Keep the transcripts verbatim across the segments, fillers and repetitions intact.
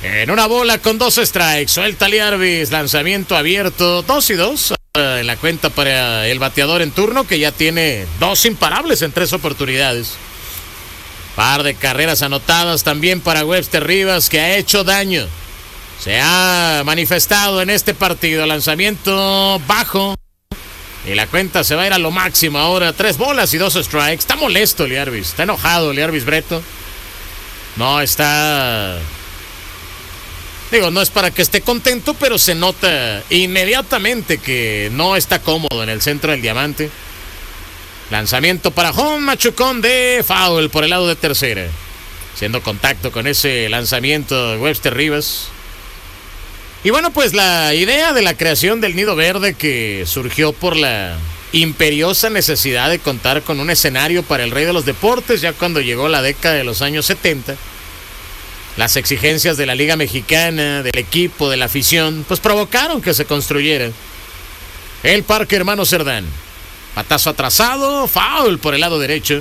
En una bola con dos strikes, suelta Liarbis, lanzamiento abierto, dos y dos en la cuenta para el bateador en turno, que ya tiene dos imparables en tres oportunidades. Par de carreras anotadas también para Webster Rivas, que ha hecho daño. Se ha manifestado en este partido. Lanzamiento bajo. Y la cuenta se va a ir a lo máximo ahora. Tres bolas y dos strikes. Está molesto Liarbis. Está enojado Liarbis Breto. No está... Digo, no es para que esté contento, pero se nota inmediatamente que no está cómodo en el centro del diamante. Lanzamiento para home, machucón de foul por el lado de tercera. Haciendo contacto con ese lanzamiento de Webster Rivas. Y bueno, pues la idea de la creación del Nido Verde, que surgió por la imperiosa necesidad de contar con un escenario para el rey de los deportes, ya cuando llegó la década de los años setenta. Las exigencias de la Liga Mexicana, del equipo, de la afición, pues provocaron que se construyera el Parque Hermano Cerdán. Patazo atrasado, foul por el lado derecho.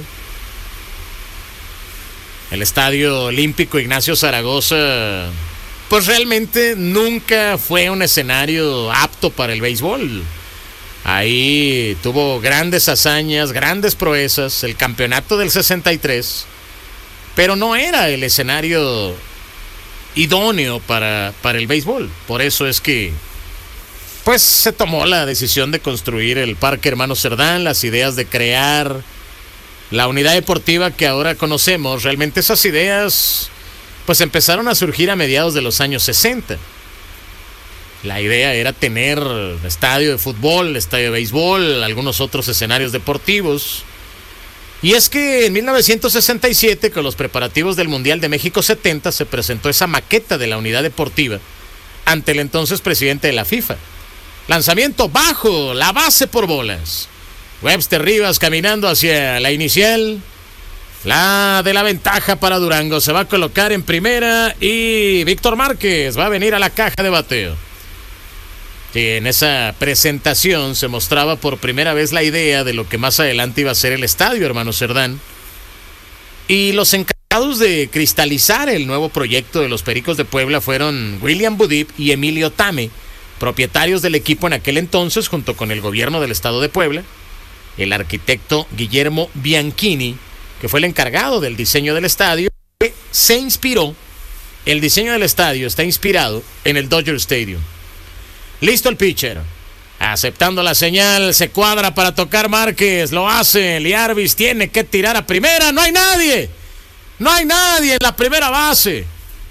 El Estadio Olímpico Ignacio Zaragoza, pues realmente nunca fue un escenario apto para el béisbol. Ahí tuvo grandes hazañas, grandes proezas, el campeonato del sesenta y tres, pero no era el escenario idóneo para, para el béisbol. Por eso es que pues se tomó la decisión de construir el Parque Hermano Cerdán, las ideas de crear la unidad deportiva que ahora conocemos. Realmente esas ideas pues empezaron a surgir a mediados de los años sesenta. La idea era tener estadio de fútbol, estadio de béisbol, algunos otros escenarios deportivos. Y es que en mil novecientos sesenta y siete, con los preparativos del Mundial de México setenta, se presentó esa maqueta de la unidad deportiva ante el entonces presidente de la FIFA. Lanzamiento bajo, la base por bolas. Webster Rivas caminando hacia la inicial. La de la ventaja para Durango. Se va a colocar en primera y Víctor Márquez va a venir a la caja de bateo. Y en esa presentación se mostraba por primera vez la idea de lo que más adelante iba a ser el Estadio Hermano Cerdán. Y los encargados de cristalizar el nuevo proyecto de los Pericos de Puebla fueron William Budip y Emilio Tame, propietarios del equipo en aquel entonces, junto con el gobierno del estado de Puebla. El arquitecto Guillermo Bianchini, que fue el encargado del diseño del estadio, que se inspiró, el diseño del estadio está inspirado en el Dodger Stadium. Listo el pitcher, aceptando la señal, se cuadra para tocar Márquez, lo hace, Liarbis tiene que tirar a primera, no hay nadie, no hay nadie en la primera base.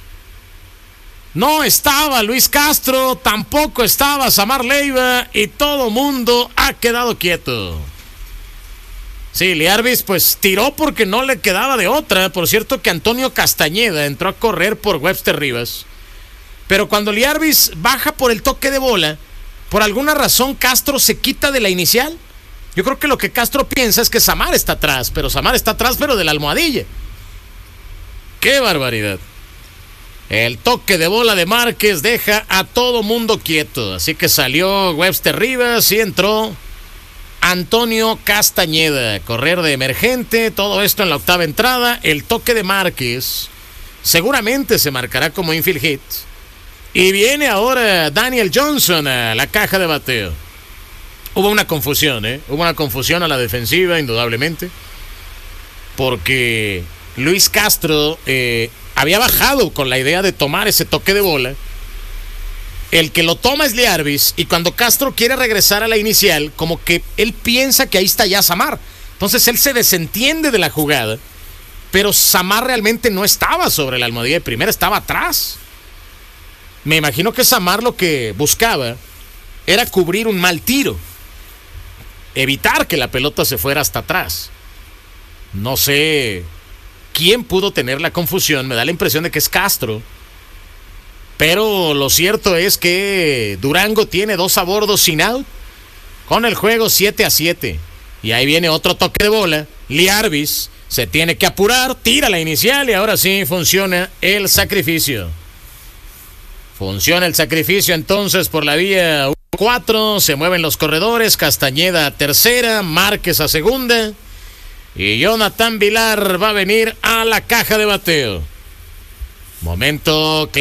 No estaba Luis Castro, tampoco estaba Samar Leiva y todo mundo ha quedado quieto. Sí, Liarbis pues tiró porque no le quedaba de otra. Por cierto que Antonio Castañeda entró a correr por Webster Rivas. Pero cuando Liarbis baja por el toque de bola, por alguna razón Castro se quita de la inicial. Yo creo que lo que Castro piensa es que Samar está atrás, pero Samar está atrás pero de la almohadilla. ¡Qué barbaridad! El toque de bola de Márquez deja a todo mundo quieto. Así que salió Webster Rivas y entró Antonio Castañeda. Correr de emergente, todo esto en la octava entrada. El toque de Márquez seguramente se marcará como infield hit. Y viene ahora Daniel Johnson a la caja de bateo. Hubo una confusión, ¿eh? Hubo una confusión a la defensiva, indudablemente. Porque Luis Castro eh, había bajado con la idea de tomar ese toque de bola. El que lo toma es Liarbis. Y cuando Castro quiere regresar a la inicial, como que él piensa que ahí está ya Samar. Entonces él se desentiende de la jugada. Pero Samar realmente no estaba sobre la almohadilla de primera, estaba atrás. Me imagino que Samar lo que buscaba era cubrir un mal tiro, evitar que la pelota se fuera hasta atrás. No sé quién pudo tener la confusión, me da la impresión de que es Castro. Pero lo cierto es que Durango tiene dos a bordo sin out, con el juego siete a siete. Y ahí viene otro toque de bola. Liarbis se tiene que apurar, tira la inicial y ahora sí funciona el sacrificio. Funciona el sacrificio entonces por la vía cuatro, se mueven los corredores, Castañeda a tercera, Márquez a segunda y Jonathan Vilar va a venir a la caja de bateo. Momento